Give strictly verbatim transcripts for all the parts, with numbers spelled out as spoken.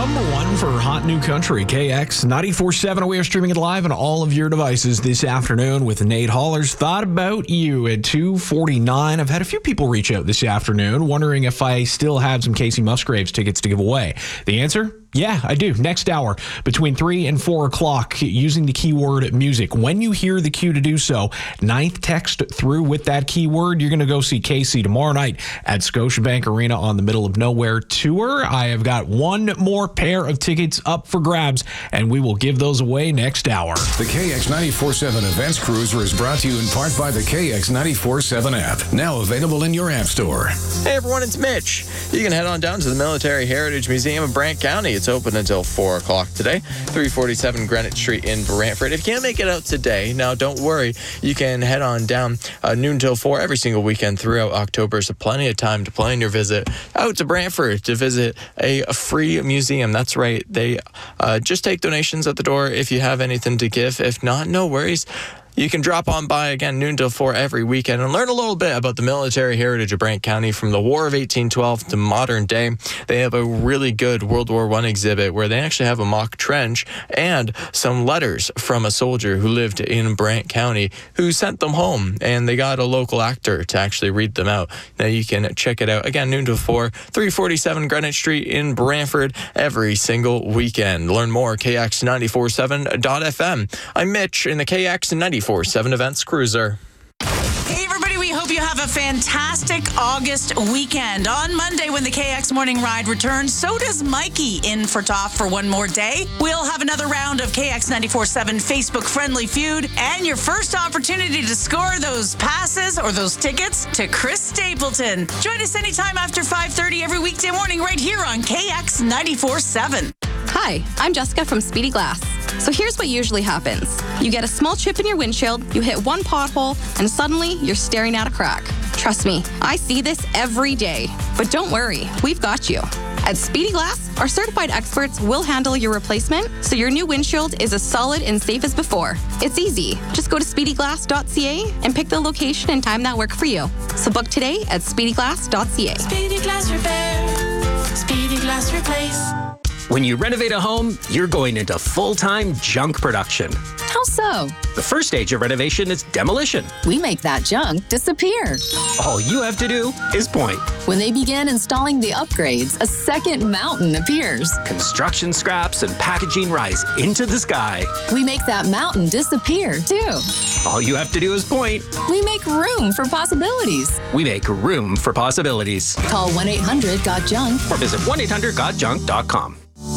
number one for Hot New Country, K X ninety-four point seven. We are streaming it live on all of your devices this afternoon with Nate Hollers. Thought about you at two forty-nine. I've had a few people reach out this afternoon wondering if I still have some Casey Musgraves tickets to give away. The answer? Yeah, I do. Next hour, between three and four o'clock, using the keyword music. When you hear the cue to do so, ninth text through with that keyword, you're going to go see Casey tomorrow night at Scotiabank Arena on the Middle of Nowhere tour. I have got one more pair of tickets up for grabs, and we will give those away next hour. The K X ninety-four point seven Events Cruiser is brought to you in part by the K X ninety-four point seven app, now available in your app store. Hey everyone, it's Mitch. You can head on down to the Military Heritage Museum in Brant County. It's open until four o'clock today, three forty-seven Greenwich Street in Brantford. If you can't make it out today, now don't worry. You can head on down uh, noon till four every single weekend throughout October, so plenty of time to plan your visit out to Brantford to visit a, a free museum. That's right. They uh, just take donations at the door if you have anything to give. If not, no worries. You can drop on by, again, noon till four every weekend and learn a little bit about the military heritage of Brant County from the War of eighteen twelve to modern day. They have a really good World War One exhibit where they actually have a mock trench and some letters from a soldier who lived in Brant County who sent them home, and they got a local actor to actually read them out. Now you can check it out, again, noon till four, three forty-seven Greenwich Street in Brantford every single weekend. Learn more, K X ninety-four point seven dot F M. I'm Mitch in the K X ninety-four point seven Events Cruiser. Hey everybody, we hope you have a fantastic August weekend. On Monday when the K X Morning Ride returns, so does Mikey in for Toff for one more day. We'll have another round of K X ninety-four point seven Facebook Friendly Feud and your first opportunity to score those passes or those tickets to Chris Stapleton. Join us anytime after five thirty every weekday morning right here on K X ninety-four point seven. Hi, I'm Jessica from Speedy Glass. So here's what usually happens. You get a small chip in your windshield, you hit one pothole, and suddenly you're staring at a crack. Trust me, I see this every day. But don't worry, we've got you. At Speedy Glass, our certified experts will handle your replacement so your new windshield is as solid and safe as before. It's easy. Just go to speedy glass dot c a and pick the location and time that work for you. So book today at speedy glass dot c a. Speedy Glass Repair. Speedy Glass Replace. When you renovate a home, you're going into full-time junk production. How so? The first stage of renovation is demolition. We make that junk disappear. All you have to do is point. When they begin installing the upgrades, a second mountain appears. Construction scraps and packaging rise into the sky. We make that mountain disappear, too. All you have to do is point. We make room for possibilities. We make room for possibilities. Call one eight hundred got junk or visit one eight hundred got junk dot com.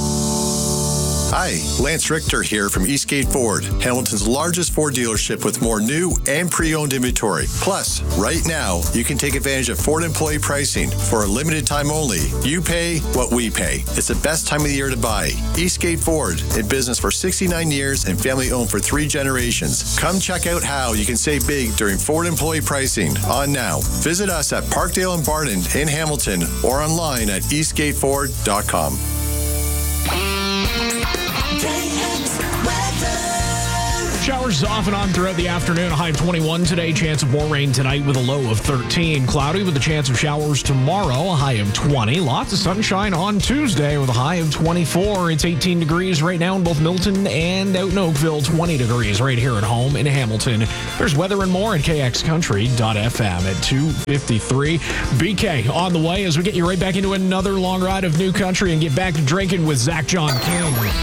Hi, Lance Richter here from Eastgate Ford, Hamilton's largest Ford dealership with more new and pre-owned inventory. Plus, right now, you can take advantage of Ford employee pricing for a limited time only. You pay what we pay. It's the best time of the year to buy. Eastgate Ford, in business for sixty-nine years and family-owned for three generations. Come check out how you can save big during Ford employee pricing on now. Visit us at Parkdale and Barton in Hamilton or online at eastgate ford dot com. Showers off and on throughout the afternoon. A high of twenty-one today. Chance of more rain tonight with a low of thirteen. Cloudy with a chance of showers tomorrow. A high of twenty. Lots of sunshine on Tuesday with a high of twenty-four. It's eighteen degrees right now in both Milton and out in Oakville. twenty degrees right here at home in Hamilton. There's weather and more at k x country dot f m at two fifty-three. B K on the way as we get you right back into another long ride of New Country and get back to drinking with Zach John King.